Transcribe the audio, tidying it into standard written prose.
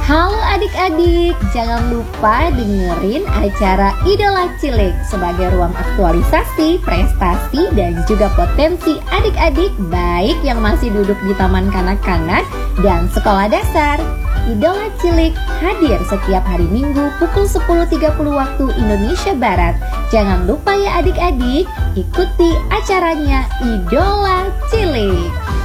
Halo adik-adik, jangan lupa dengerin acara Idola Cilik sebagai ruang aktualisasi, prestasi, dan juga potensi adik-adik baik yang masih duduk di taman kanak-kanak dan sekolah dasar. Idola Cilik hadir setiap hari Minggu pukul 10.30 waktu Indonesia Barat. Jangan lupa ya adik-adik, ikuti acaranya Idola Cilik.